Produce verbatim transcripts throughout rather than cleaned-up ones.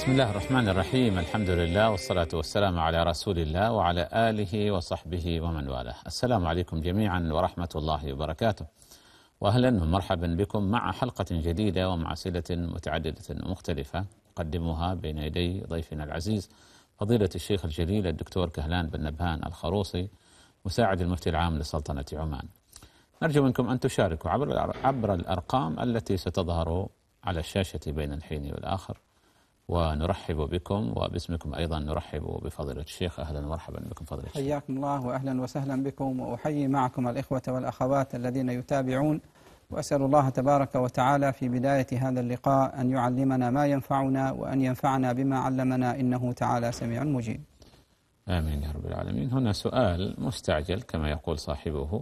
بسم الله الرحمن الرحيم. الحمد لله والصلاة والسلام على رسول الله وعلى آله وصحبه ومن والاه. السلام عليكم جميعا ورحمة الله وبركاته، وأهلا ومرحبا بكم مع حلقة جديدة ومع أسئلة متعددة ومختلفة نقدمها بين يدي ضيفنا العزيز فضيلة الشيخ الجليل الدكتور كهلان بن نبهان الخروصي مساعد المفتي العام لسلطنة عمان. نرجو منكم أن تشاركوا عبر عبر الأرقام التي ستظهر على الشاشة بين الحين والآخر، ونرحب بكم وباسمكم أيضا نرحب بفضيلة الشيخ. أهلا ومرحبا بكم فضيلة الشيخ. حياكم الله وأهلا وسهلا بكم، وأحيي معكم الإخوة والأخوات الذين يتابعون، وأسأل الله تبارك وتعالى في بداية هذا اللقاء أن يعلمنا ما ينفعنا وأن ينفعنا بما علمنا، إنه تعالى سميع مجيب. آمين يا رب العالمين. هنا سؤال مستعجل كما يقول صاحبه.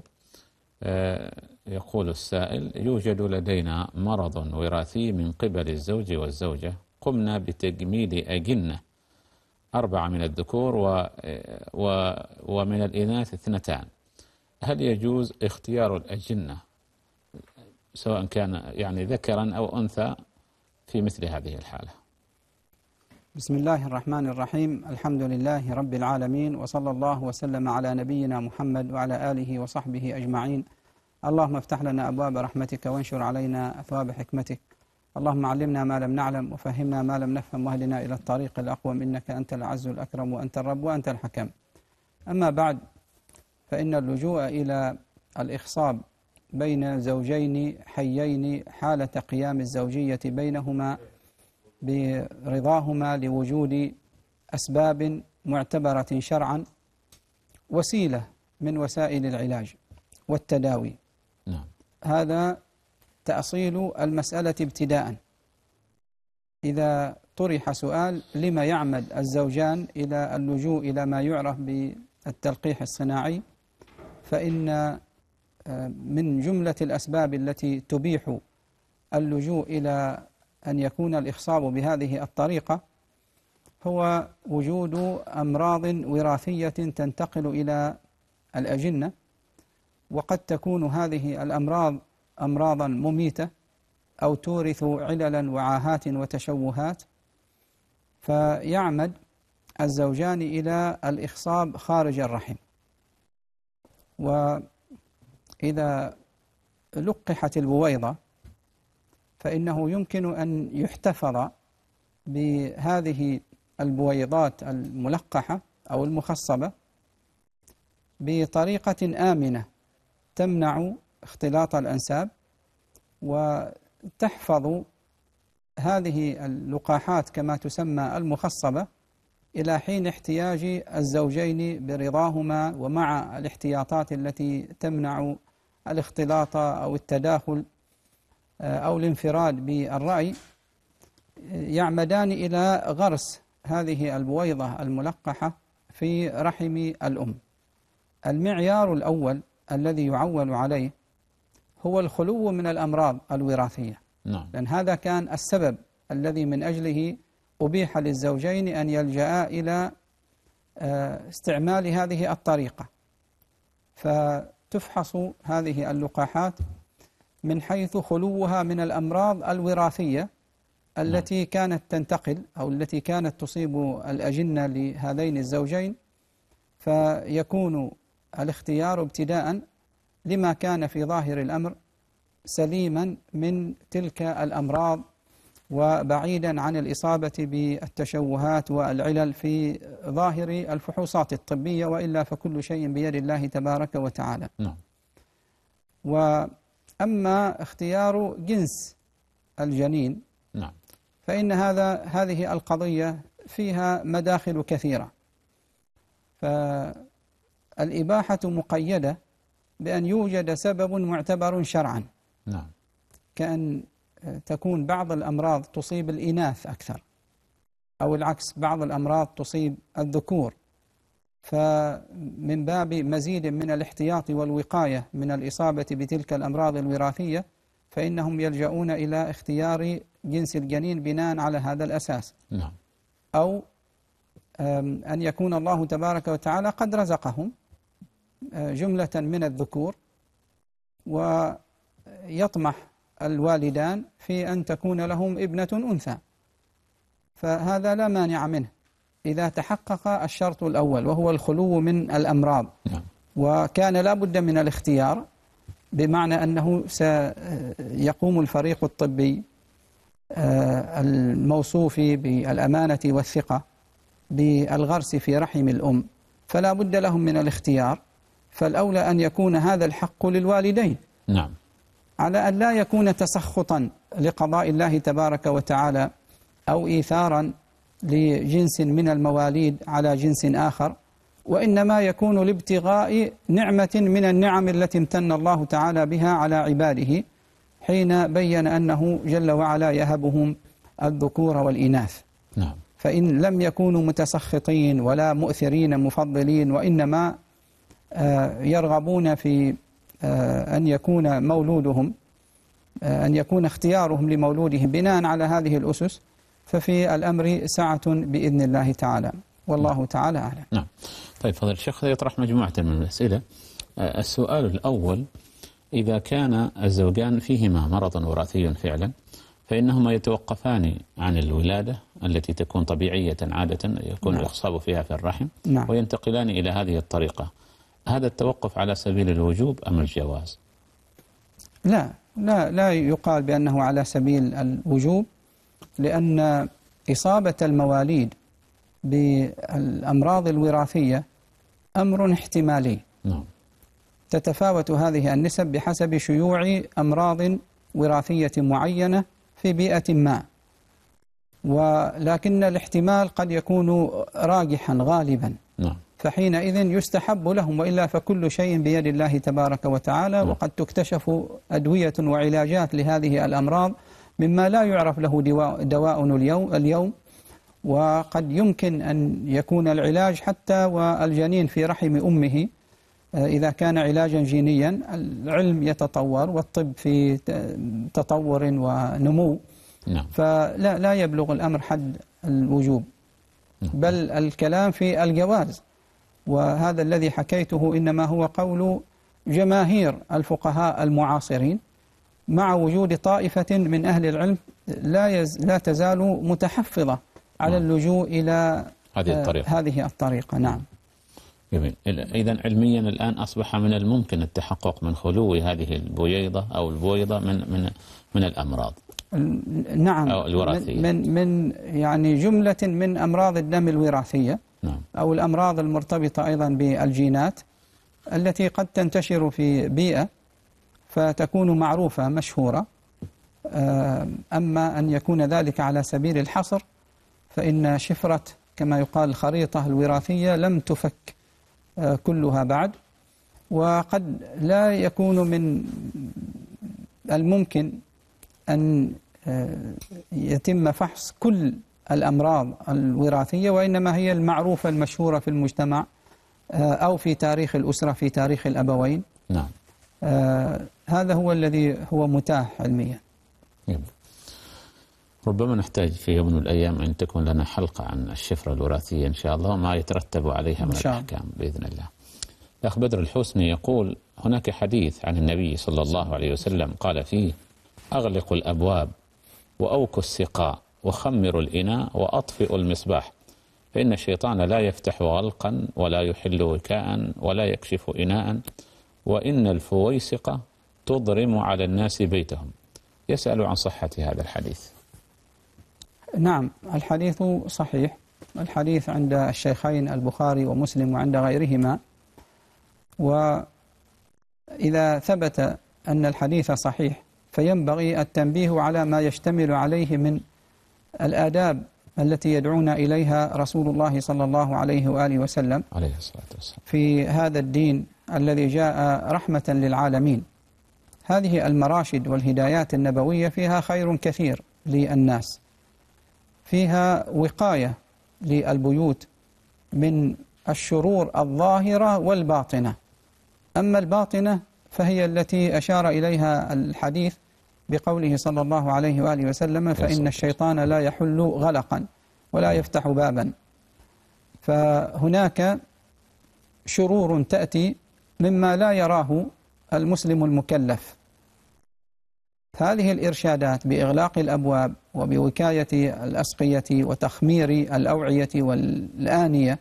يقول السائل: يوجد لدينا مرض وراثي من قبل الزوج والزوجة، قمنا بتجميل أجنة أربعة من الذكور و... و... ومن الإناث اثنتان، هل يجوز اختيار الأجنة سواء كان يعني ذكرا أو أنثى في مثل هذه الحالة؟ بسم الله الرحمن الرحيم، الحمد لله رب العالمين، وصلى الله وسلم على نبينا محمد وعلى آله وصحبه أجمعين. اللهم افتح لنا أبواب رحمتك وانشر علينا أثواب حكمتك. اللهم علمنا ما لم نعلم وفهمنا ما لم نفهم واهدنا إلى الطريق الأقوم، إنك أنت الأعز الأكرم وأنت الرب وأنت الحكم. أما بعد، فإن اللجوء إلى الإخصاب بين زوجين حيين حالة قيام الزوجية بينهما برضاهما لوجود أسباب معتبرة شرعا وسيلة من وسائل العلاج والتداوي. نعم. هذا تأصيل المسألة ابتداء. إذا طرح سؤال لما يعمد الزوجان إلى اللجوء إلى ما يعرف بالتلقيح الصناعي، فإن من جملة الأسباب التي تبيح اللجوء إلى أن يكون الإخصاب بهذه الطريقة هو وجود أمراض وراثية تنتقل إلى الأجنة، وقد تكون هذه الأمراض أمراضا مميتة أو تورث عللا وعاهات وتشوهات، فيعمد الزوجان إلى الإخصاب خارج الرحم. وإذا لقحت البويضة فإنه يمكن أن يحتفظ بهذه البويضات الملقحة أو المخصبة بطريقة آمنة تمنع اختلاط الأنساب، وتحفظ هذه اللقاحات كما تسمى المخصبة إلى حين احتياج الزوجين برضاهما، ومع الاحتياطات التي تمنع الاختلاط أو التداخل أو الانفراد بالرأي، يعمدان إلى غرس هذه البويضة الملقحة في رحم الأم. المعيار الأول الذي يعول عليه هو الخلو من الأمراض الوراثية. نعم. لأن هذا كان السبب الذي من أجله أبيح للزوجين أن يلجأ إلى استعمال هذه الطريقة، فتفحص هذه اللقاحات من حيث خلوها من الأمراض الوراثية التي كانت تنتقل أو التي كانت تصيب الأجنة لهذين الزوجين، فيكون الاختيار ابتداء لما كان في ظاهر الأمر سليما من تلك الأمراض وبعيدا عن الإصابة بالتشوهات والعلل في ظاهر الفحوصات الطبية، وإلا فكل شيء بيد الله تبارك وتعالى. نعم. وأما اختيار جنس الجنين، نعم، فإن هذا هذه القضية فيها مداخل كثيرة. فالإباحة مقيدة بأن يوجد سبب معتبر شرعا. نعم. كأن تكون بعض الأمراض تصيب الإناث أكثر، أو العكس بعض الأمراض تصيب الذكور، فمن باب مزيد من الاحتياط والوقاية من الإصابة بتلك الأمراض الوراثية فإنهم يلجؤون إلى اختيار جنس الجنين بناء على هذا الأساس. نعم. أو أن يكون الله تبارك وتعالى قد رزقهم جملة من الذكور، ويطمح الوالدان في أن تكون لهم ابنة أنثى، فهذا لا مانع منه إذا تحقق الشرط الأول وهو الخلو من الأمراض. نعم. وكان لا بد من الاختيار، بمعنى أنه سيقوم الفريق الطبي الموصوف بالأمانة والثقة بالغرس في رحم الأم، فلا بد لهم من الاختيار، فالأولى أن يكون هذا الحق للوالدين. نعم. على أن لا يكون تسخطا لقضاء الله تبارك وتعالى أو إيثارا لجنس من المواليد على جنس آخر، وإنما يكون لابتغاء نعمة من النعم التي امتن الله تعالى بها على عباده حين بين أنه جل وعلا يهبهم الذكور والإناث. نعم. فإن لم يكونوا متسخطين ولا مؤثرين مفضلين، وإنما يرغبون في أن يكون مولودهم أن يكون اختيارهم لمولودهم بناء على هذه الأسس، ففي الأمر سعة بإذن الله تعالى، والله نعم. تعالى أعلم. نعم. طيب فضل الشيخ، يطرح مجموعة من الأسئلة. السؤال الأول: إذا كان الزوجان فيهما مرض وراثي فعلا، فإنهما يتوقفان عن الولادة التي تكون طبيعية عادة، يكون نعم. الإخصاب فيها في الرحم، نعم. وينتقلان إلى هذه الطريقة. هذا التوقف على سبيل الوجوب أم الجواز؟ لا لا لا يقال بأنه على سبيل الوجوب، لأن إصابة المواليد بالأمراض الوراثية أمر احتمالي. نعم. تتفاوت هذه النسب بحسب شيوع أمراض وراثية معينة في بيئة ما، ولكن الاحتمال قد يكون راجحا غالبا. نعم. فحينئذ يستحب لهم، وإلا فكل شيء بيد الله تبارك وتعالى. نعم. وقد تكتشف أدوية وعلاجات لهذه الأمراض مما لا يعرف له دواء, دواء اليوم, اليوم وقد يمكن أن يكون العلاج حتى والجنين في رحم أمه إذا كان علاجا جينيا. العلم يتطور والطب في تطور ونمو. نعم. فلا لا يبلغ الأمر حد الوجوب، بل الكلام في الجواز، وهذا الذي حكيته إنما هو قول جماهير الفقهاء المعاصرين، مع وجود طائفة من أهل العلم لا يز لا تزال متحفظة على اللجوء إلى هذه الطريقة. هذه الطريقة. نعم. جميل. إذن علميا الآن أصبح من الممكن التحقق من خلو هذه البويضة أو البويضة من من من الأمراض. نعم. أو الوراثية. من من يعني جملة من أمراض الدم الوراثية. نعم. أو الأمراض المرتبطة أيضا بالجينات التي قد تنتشر في بيئة فتكون معروفة مشهورة. أما أن يكون ذلك على سبيل الحصر، فإن شفرة كما يقال الخريطة الوراثية لم تفك كلها بعد، وقد لا يكون من الممكن أن يتم فحص كل الأمراض الوراثية، وإنما هي المعروفة المشهورة في المجتمع أو في تاريخ الأسرة، في تاريخ الأبوين. نعم. آه هذا هو الذي هو متاح علميا. يبقى. ربما نحتاج في يوم من الأيام أن تكون لنا حلقة عن الشفرة الوراثية إن شاء الله وما يترتب عليها من الأحكام بإذن الله. الأخ بدر الحسني يقول: هناك حديث عن النبي صلى الله عليه وسلم قال فيه: أغلقوا الأبواب وأوكوا السقاء وخمروا الإناء وأطفئوا المصباح، فإن الشيطان لا يفتح غلقا ولا يحل وكاء ولا يكشف إناء، وإن الفويسقة تضرم على الناس بيتهم. يسأل عن صحة هذا الحديث. نعم، الحديث صحيح. الحديث عند الشيخين البخاري ومسلم وعند غيرهما. وإذا ثبت أن الحديث صحيح فينبغي التنبيه على ما يشتمل عليه من الآداب التي يدعونا إليها رسول الله صلى الله عليه وآله وسلم عليه الصلاة والسلام في هذا الدين الذي جاء رحمة للعالمين. هذه المراشد والهدايات النبوية فيها خير كثير للناس، فيها وقاية للبيوت من الشرور الظاهرة والباطنة. أما الباطنة فهي التي أشار إليها الحديث بقوله صلى الله عليه وآله وسلم: فإن الشيطان لا يحل غلقا ولا يفتح بابا. فهناك شرور تأتي مما لا يراه المسلم المكلف. هذه الإرشادات بإغلاق الأبواب وبوكاية الأسقية وتخمير الأوعية والآنية،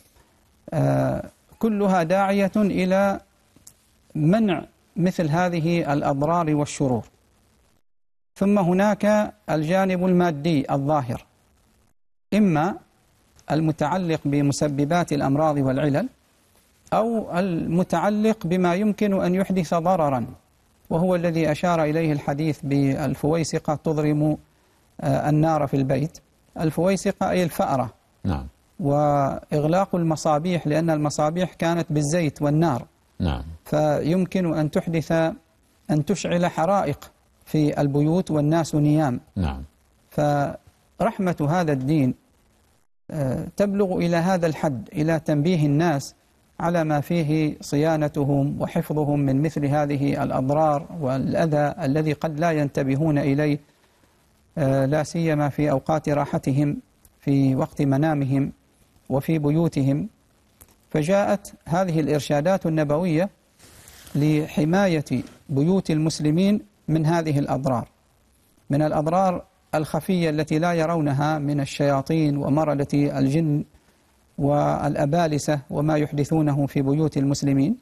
كلها داعية إلى منع مثل هذه الأضرار والشرور. ثم هناك الجانب المادي الظاهر، إما المتعلق بمسببات الأمراض والعلل أو المتعلق بما يمكن أن يحدث ضررا، وهو الذي أشار إليه الحديث بالفويسقة تضرم النار في البيت. الفويسقة أي الفأرة. نعم. وإغلاق المصابيح، لأن المصابيح كانت بالزيت والنار. نعم. فيمكن أن تحدث أن تشعل حرائق في البيوت والناس نيام. نعم. فرحمة هذا الدين تبلغ إلى هذا الحد، إلى تنبيه الناس على ما فيه صيانتهم وحفظهم من مثل هذه الأضرار والأذى الذي قد لا ينتبهون إليه، لا سيما في أوقات راحتهم في وقت منامهم وفي بيوتهم. فجاءت هذه الإرشادات النبوية لحماية بيوت المسلمين من هذه الأضرار، من الأضرار الخفية التي لا يرونها من الشياطين ومردة الجن والأبالسة وما يحدثونه في بيوت المسلمين.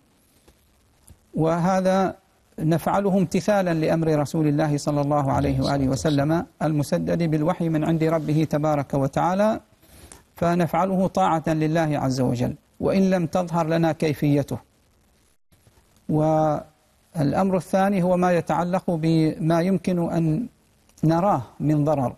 وهذا نفعله امتثالا لأمر رسول الله صلى الله عليه وآله وسلم المسدد بالوحي من عند ربه تبارك وتعالى، فنفعله طاعة لله عز وجل وإن لم تظهر لنا كيفيته. والأمر الثاني هو ما يتعلق بما يمكن أن نراه من ضرر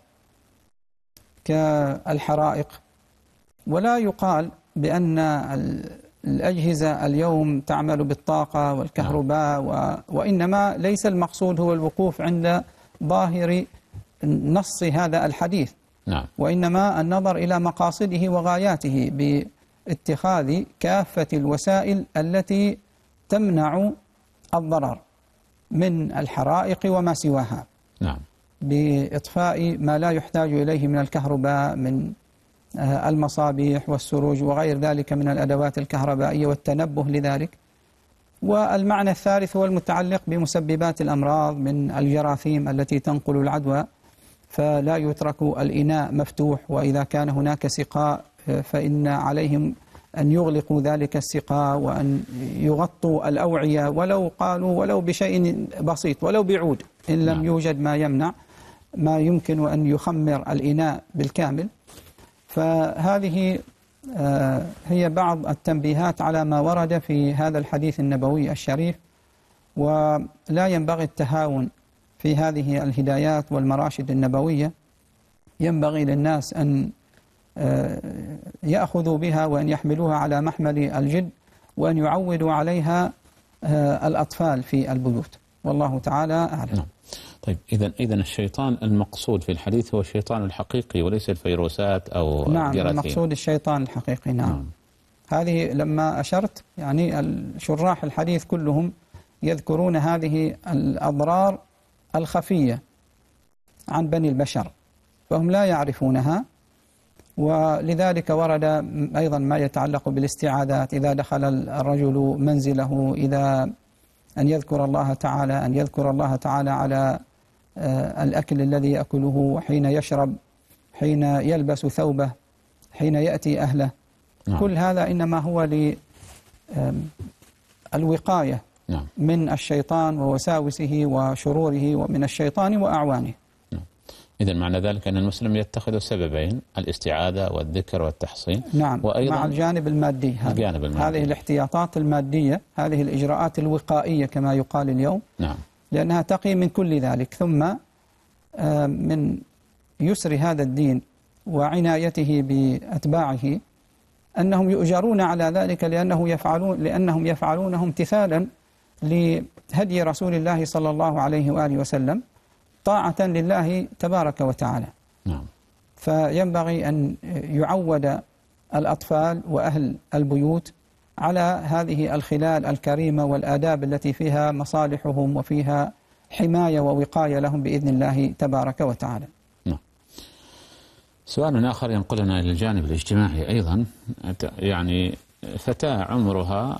كالحرائق. ولا يقال بأن الأجهزة اليوم تعمل بالطاقة والكهرباء، و... وإنما ليس المقصود هو الوقوف عند ظاهر نص هذا الحديث. نعم. وإنما النظر إلى مقاصده وغاياته باتخاذ كافة الوسائل التي تمنع الضرر من الحرائق وما سواها. نعم. بإطفاء ما لا يحتاج إليه من الكهرباء، من المصابيح والسروج وغير ذلك من الأدوات الكهربائية، والتنبه لذلك. والمعنى الثالث هو المتعلق بمسببات الأمراض من الجراثيم التي تنقل العدوى، فلا يترك الإناء مفتوح، وإذا كان هناك سقاء فإن عليهم أن يغلقوا ذلك السقاء وأن يغطوا الأوعية، ولو قالوا ولو بشيء بسيط، ولو بعود، إن لم يوجد ما يمنع ما يمكن أن يخمر الإناء بالكامل. فهذه هي بعض التنبيهات على ما ورد في هذا الحديث النبوي الشريف. ولا ينبغي التهاون في هذه الهدايات والمراشد النبوية، ينبغي للناس أن يأخذوا بها وأن يحملوها على محمل الجد، وأن يعودوا عليها الأطفال في البيوت، والله تعالى أعلم. طيب، إذا إذا الشيطان المقصود في الحديث هو الشيطان الحقيقي وليس الفيروسات أو نعم الجراثيم. المقصود الشيطان الحقيقي. نعم. نعم. هذه لما أشرت يعني الشراح الحديث كلهم يذكرون هذه الأضرار الخفية عن بني البشر، فهم لا يعرفونها. ولذلك ورد أيضا ما يتعلق بالاستعاذات، إذا دخل الرجل منزله، إذا أن يذكر الله تعالى أن يذكر الله تعالى على الأكل الذي يأكله، وحين يشرب، حين يلبس ثوبه، حين يأتي أهله. نعم. كل هذا إنما هو للوقاية نعم. من الشيطان ووساوسه وشروره، ومن الشيطان وأعوانه. نعم. إذن معنى ذلك أن المسلم يتخذ سببين، الاستعاذة والذكر والتحصين. نعم. وأيضا مع الجانب المادي. الجانب المادي. هذه الاحتياطات المادية، هذه الإجراءات الوقائية كما يقال اليوم. نعم. لأنها تقي من كل ذلك. ثم من يسر هذا الدين وعنايته بأتباعه أنهم يؤجرون على ذلك، لأنه يفعلون لأنهم يفعلونه امتثالا لهدي رسول الله صلى الله عليه وآله وسلم، طاعة لله تبارك وتعالى. نعم. فينبغي أن يعود الأطفال وأهل البيوت على هذه الخلال الكريمة والآداب التي فيها مصالحهم وفيها حماية ووقاية لهم بإذن الله تبارك وتعالى. نعم. سؤال آخر ينقلنا إلى الجانب الاجتماعي أيضا. يعني فتاة عمرها